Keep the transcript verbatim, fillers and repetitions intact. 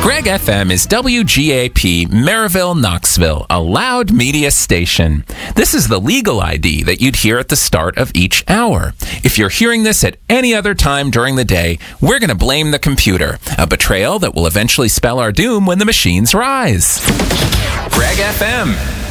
Greg F M is W G A P, Maryville, Knoxville, a loud media station. This is the legal I D that you'd hear at the start of each hour. If you're hearing this at any other time during the day, we're going to blame the computer, a betrayal that will eventually spell our doom when the machines rise. Greg F M.